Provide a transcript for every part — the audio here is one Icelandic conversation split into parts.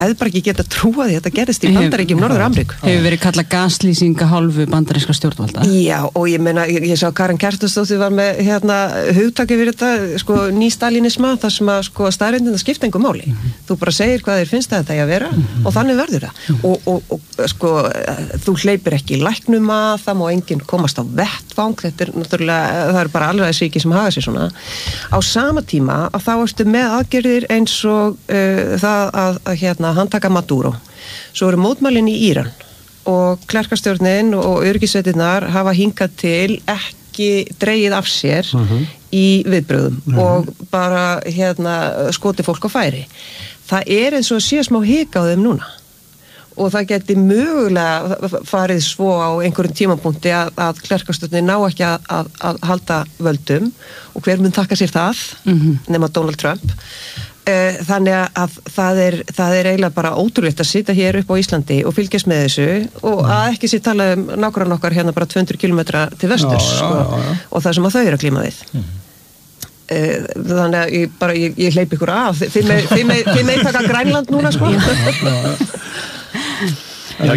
hefði bara ekki getað trúað því að þetta gerðist í Bandaríkjum Norður-Ameríku. Hefur verið kallað gaslýsing af hálfu bandarískra stjórnvalda. Já, og ég meina, ég sá Karen Kjartansdóttir var með hugtakið fyrir þetta, sko, nýstalinisma, þar sem að sko staðreyndin það skipta engu máli. Þú bara segir hvað þér finnst að þetta eigi að vera og þannig verður það. Og sko, þú hleypir ekki í læknum að það má enginn komast á vettvang, þetta náttúrulega, það bara alveg sýki sem haga sér svona. Á sama tíma að þá ertu með aðgerðir eins og það að handtaka Maduro. Svo eru mótmælin í Íran og klerkastjórnin og öryggisveitirnar hafa hingað til ekki dregið af sér í viðbrögðum og bara skoti fólk á færi. Það eins og sé smá hik á þeim núna og það geti mögulega farið svo á einhverjum tímapunkti að klerkastjórnin ná ekki að halda völdum og hver mun taka sér það nema Donald Trump. Þannig að það er eiginlega bara ótrúlegt að sitja hér upp á Íslandi og fylgjast með þessu og að ekki sér tala nágrann okkar bara 200 kilometra til vesturs og það sem að þau eru að glíma við. Þannig að ég hleyp ykkur af þið með taka Grænland núna sko. Já,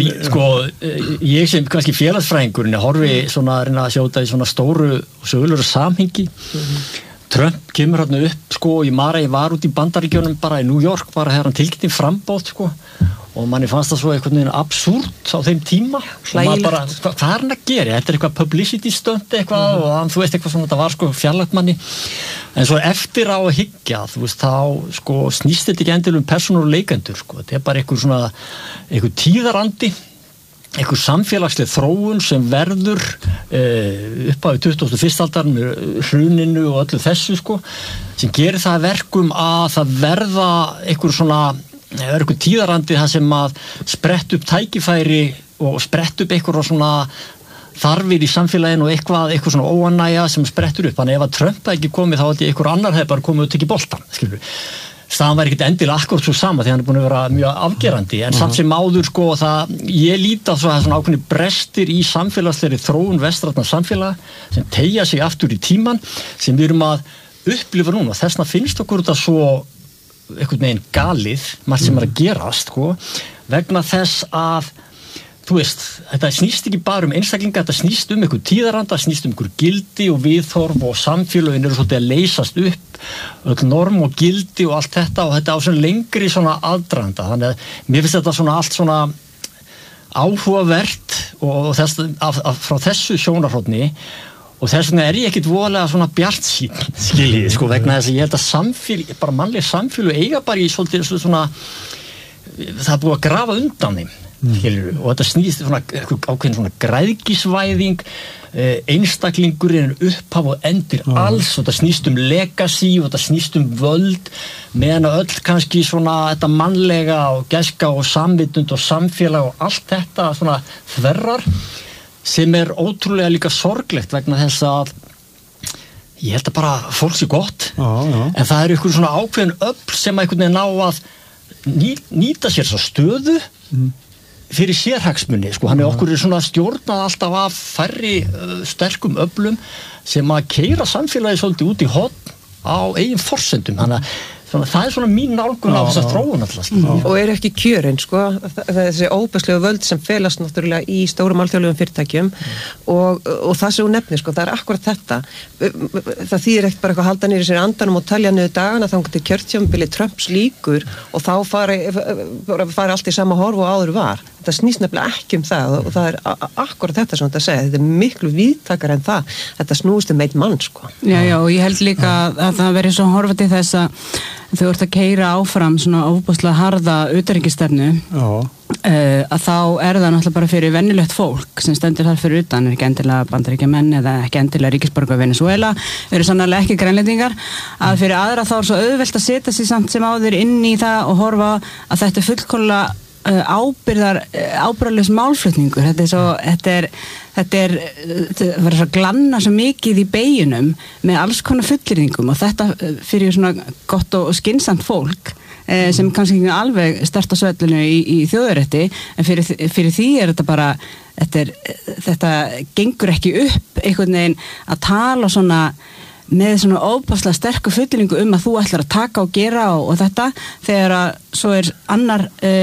ég sem kannski félagsfræðingurinn horfi svona að reyna að sjóta í svona stóru og sögulegu samhengi. Trump kemur hérna upp sko, ég var út í Bandaríkjunum bara í New York bara þegar hann tilkynnti framboð sko og manni fannst það svo einhvern veginn absúrt á þeim tíma og maður bara, hvað er hann að gera? Þetta er eitthvað publicity stunt eitthvað og hann, þú veist eitthvað svona, þetta var sko fjarlægt manni en svo eftir á að hyggja þú veist þá sko snýst þetta ekki endilega persónuleikendur sko, þetta er bara einhver tíðarandi einhver samfélagsleg þróun sem verður upp á 21. aldar með hruninu og öllu þessu sko, sem gerir það verkum að það verða einhver tíðarandi það sem að sprett upp tækifæri og sprett upp einhver svona þarfir í samfélaginu og eitthvað svona óanægja sem sprettur upp, þannig ef að Trump ekki komið þá held ég einhver annar hefði bara komið og tekið boltan, skilur við. Staðan var ekkert endilega akkurat svo sama því hann er búin að vera mjög afgerandi en samt sem áður sko ég líti á svona ákveðni brestir í samfélagslegri þróun vestrænna samfélag sem teygja sig aftur í tíman sem við erum að upplifa núna þessna finnst okkur þetta svo einhvern veginn galið margt sem er að gerast sko vegna þess að þú veist, þetta snýst ekki bara einstaklinga, þetta snýst einhver tíðaranda, snýst einhver gildi og viðhorf og samfélögin eru svolítið að leysast upp, öll norm og gildi og allt þetta og þetta á svona lengri svona aðdraganda, þannig að mér finnst þetta svona allt svona áhugavert og frá þessu sjónarhorni og þess vegna er ég ekkit voðalega svona bjartsýn, skiljið, sko, vegna þess að ég held að bara mannleg samfélög eiga bara í svolítið svona, það er búið að grafa undan þeim. Og þetta snýst ákveðin svona græðgisvæðing einstaklingurinn upphaf og endir alls og þetta snýst legacy og þetta snýst völd meðan öll kannski svona þetta mannlega og gæska og samvitund og samfélag og allt þetta svona þverrar sem er ótrúlega líka sorglegt vegna þess að ég held að bara fólk sé gott en það eru ykkur svona ákveðin öfl sem einhvern veginn ná að nýta sér svo stöðu fyrir sérhagsmuni, sko, hann okkur svona stjórnað alltaf af færri sterkum öflum sem að keyra samfélagi svolítið út í horn á eigin forsendum, þannig að það er svona mín nálgun á þessa þróun alltaf. Og er ekki kjörin, sko, þessi óbæslegu völd sem felast náttúrulega í stórum alþjóðlegum fyrirtækjum og það sem hún nefnir, sko, það er akkurat þetta. Það þýðir ekkert bara eitthvað að halda niður í sér andanum og talja niður dagana þangað til kjörtímabili Trumps lýkur og þá fari allt í sama horf og áður var. Það snýst nefnilega ekki það og það er akkurat þetta sem þetta segja. Þetta er miklu víðtækara en það. Þetta snúist einn mann, sko. Já, og ég held líka að það veri svo horfa til þess að þau ert að keyra áfram svona ofboðslega harða utanríkisstefnu að þá er það náttúrulega bara fyrir venjulegt fólk sem stendur þar fyrir utan, ekki endilega Bandaríkjamenn eða ekki endilega ríkisborgarar Venesúela, eru sannarlega ekki grænlendingar, að fyrir aðra þá er svo auðvelt að setja sig samt sem áður inn í það og horfa að þetta er fullkomlega ábyrgðarlaus málflutningur. Þetta er verið að glanna svo mikið í beginum með alls konar fullyrðingum og þetta fyrir svona gott og skynsamt fólk sem kannski ekki alveg sterkt á svellinu í þjóðarétti en fyrir því er þetta bara þetta gengur ekki upp einhvern veginn að tala svona með svona óbáslega sterku fullingu að þú ætlar að taka og gera og þetta, þegar að svo annar